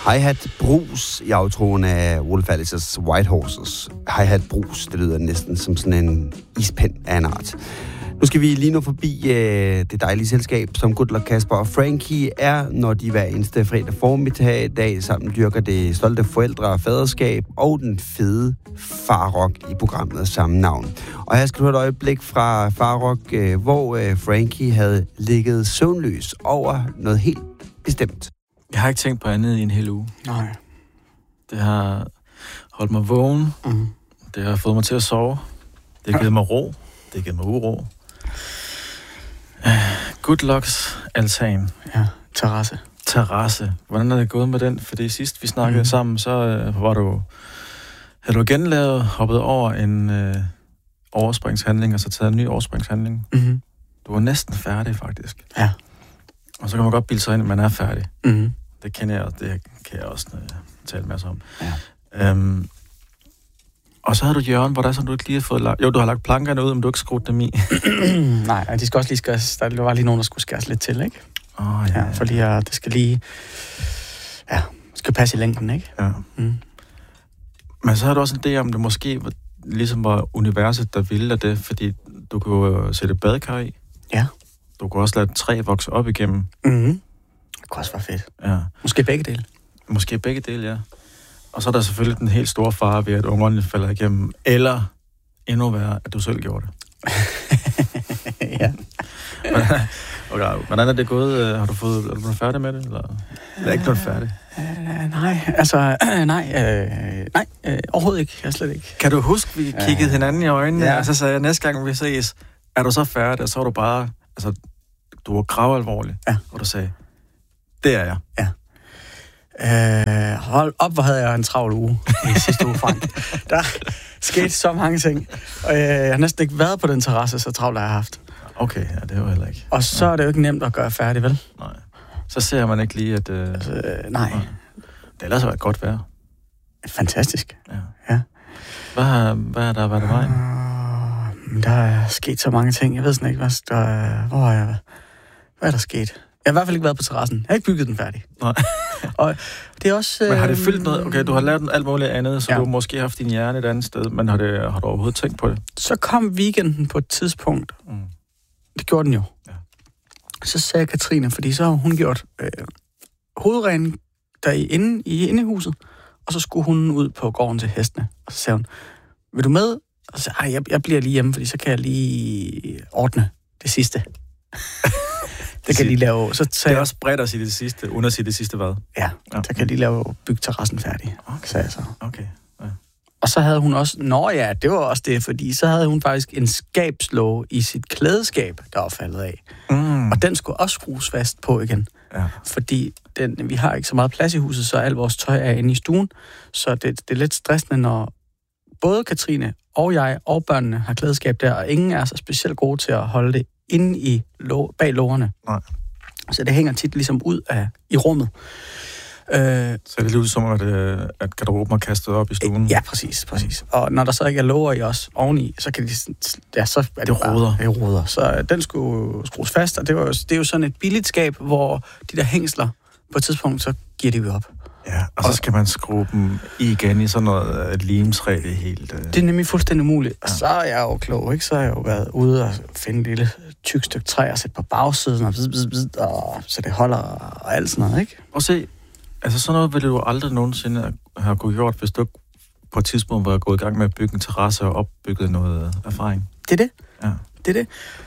Hi-hat brus i outroen af Wolf Alice's White Horses. Hi-hat brus, det lyder næsten som sådan en ispind af en art. Nu skal vi lige nå forbi det dejlige selskab, som Good Luck Casper og Frankie er, når de hver eneste fredag formiddag dag sammen dyrker det stolte forældre- og faderskab og den fede farrock i programmet af samme navn. Og her skal du have et øjeblik fra farrock, hvor Frankie havde ligget søvnløs over noget helt bestemt. Jeg har ikke tænkt på andet i en hel uge. Nej. Det har holdt mig vågen. Det har fået mig til at sove. Det har givet mig ro. Det har givet mig uro. Good Lucks altan. Ja, terrasse. Hvordan er det gået med den? Fordi sidst vi snakkede sammen, så havde du genlavet, hoppet over en overspringshandling, og så taget en ny overspringshandling. Mm-hmm. Du var næsten færdig, faktisk. Ja. Og så kan man godt bilde sig ind, at man er færdig. Mm-hmm. Det kender jeg, og det kan jeg også tale masser om. Ja. Og så havde du Jørgen, hvor der er sådan, du ikke lige har fået lagt... Jo, du har lagt plankerne ud, men du har ikke skruet dem i. Nej, og de skal også lige skæres... Der var lige nogen, der skulle skæres lidt til, ikke? Ja. Fordi det skal lige... Ja, skal passe i længden, ikke? Ja. Mm. Men så havde du også en idé om, det måske ligesom var universet, der ville det, fordi du kunne sætte badekar i. Ja. Du kunne også lade et træ vokse op igennem. Mhm. Det kunne også være fedt. Ja. Måske begge dele, ja. Og så er der selvfølgelig den helt store fare ved, at ungerne falder igennem. Eller endnu værre, at du selv gjorde det. Ja. Okay, hvordan er det gået? Er du blevet færdig med det? Eller er ikke blevet færdig? Nej, overhovedet ikke. Jeg slet ikke. Kan du huske, vi kiggede hinanden i øjnene, ja. Og så sagde jeg, næste gang vi ses, er du så færdig? Og så var du bare, du var gravalvorlig. Ja. Og du sagde, det er jeg. Ja. Hold op, hvor havde jeg en travl uge i sidste uge, Frank. Der skete så mange ting. Og jeg har næsten ikke været på den terrasse, så travlt har jeg haft. Okay, ja, det er jo heller ikke. Og så er det jo ikke nemt at gøre færdig, vel? Nej. Så ser man ikke lige, at... nej. Det ellers har været godt vejr. Fantastisk. Ja. Hvad er der været vejen? Der er sket så mange ting. Jeg ved sådan ikke, hvad er der sket? Jeg har i hvert fald ikke været på terrassen. Jeg har ikke bygget den færdig. Nej. Og det er også... Men har det fyldt noget? Okay, du har lavet alt muligt andet, så du har måske haft din hjerne et andet sted, men har du overhovedet tænkt på det? Så kom weekenden på et tidspunkt. Det gjorde den jo. Ja. Så sagde Katrine, fordi så har hun gjort hovedregning derinde i indehuset, og så skulle hun ud på gården til hestene. Og så sagde hun, vil du med? Og så sagde jeg bliver lige hjemme, fordi så kan jeg lige ordne det sidste. Det kan lige lave... Så det er også bredt at sige det sidste, uden at sige det sidste hvad? Ja, så kan jeg lige lave bygge terrassen færdig, sagde jeg så. Okay. Ja. Og så havde hun også... det var også det, fordi så havde hun faktisk en skabslåge i sit klædeskab, der var faldet af. Og den skulle også skrues fast på igen. Ja. Fordi vi har ikke så meget plads i huset, så alt vores tøj er inde i stuen. Så det er lidt stressende, når både Katrine og jeg og børnene har klædeskab der, og ingen er så specielt gode til at holde det inde bag lågerne. Nej. Så det hænger tit ligesom ud i rummet. Så er det lidt som, at garderoben er kastet op i stuen? Ja, præcis. Og når der så ikke er låger i os oveni, så kan så er det roder. Det roder. Så den skulle skrues fast, og det er jo sådan et billigt skab, hvor de der hængsler på et tidspunkt, så giver de jo op. Ja, og så skal man skrue dem igen i sådan noget limtræ, det helt... Det er nemlig fuldstændig umuligt. Og så er jeg jo klog, ikke? Så har jeg jo været ude og finde et lille tykt stykke træ og sætte på bagsiden, og så det holder og alt sådan noget, ikke? Og se, sådan noget ville du aldrig nogensinde have kunne gjort, hvis du på et tidspunkt var gået i gang med at bygge en terrasse og opbygget noget erfaring. Det er det. Ja. Det er det.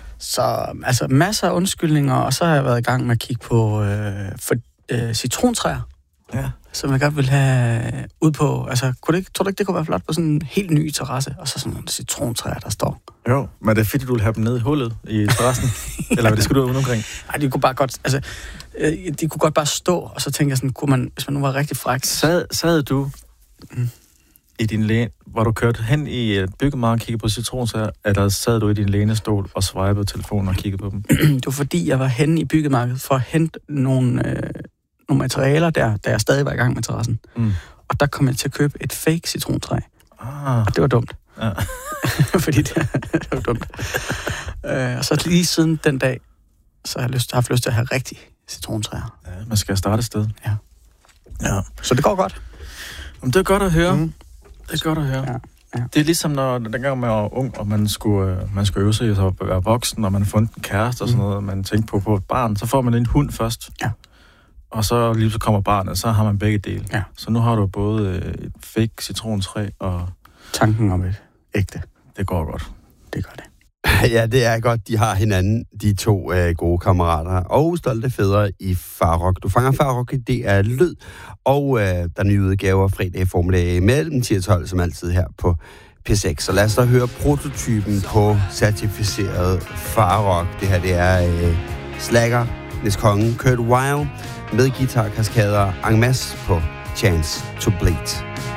Så masser af undskyldninger, og så har jeg været i gang med at kigge på citrontræer. Ja. Som jeg godt vil have ud på. Tror du ikke, det kunne være flot på sådan en helt ny terrasse, og så sådan nogle citrontræer, der står? Jo, men det er fedt, at du vil have dem ned i hullet i terrassen. Eller hvad det skulle du ud omkring? Nej, de kunne bare godt, de kunne godt bare stå, og så tænker jeg sådan, kunne man, hvis man nu var rigtig fræk. Sad du i din læne, var du kørt hen i et byggemarked og kiggede på citrontræer, eller sad du i din lænestol og swipede telefonen og kiggede på dem? Det var fordi, jeg var henne i byggemarkedet for at hente nogle materialer der, da jeg stadig var i gang med terrassen. Og der kom jeg til at købe et fake citrontræ. Og det var dumt. Ja. Fordi det var dumt. Og så lige siden den dag, så har jeg haft lyst til at have rigtig citrontræer. Ja, man skal starte et sted. Ja. Ja. Så det går godt. Men det er godt at høre. Det er godt at høre. Ja. Ja. Det er ligesom, når dengang man var ung, og man skulle øve sig at være voksen, og man fundet en kæreste og sådan noget, man tænkte på et barn, så får man en hund først. Ja. Og så lige så kommer barnet, så har man begge dele. Ja. Så nu har du både et fake citrontræ og... Tanken om et ægte. Det går godt. Det gør det. Ja, det er godt, de har hinanden, de to gode kammerater, og stolte fædre i Farok. Du fanger Farok, det er Lyd, og der er nye udgaver fredag formiddag mellem 10 og 12, som altid her på P6. Så lad os da høre prototypen på certificeret Farok. Det her, det er Slacker, Niels Kongen, Kurt Weill, med guitarkaskader en masse på Chance to Bleed.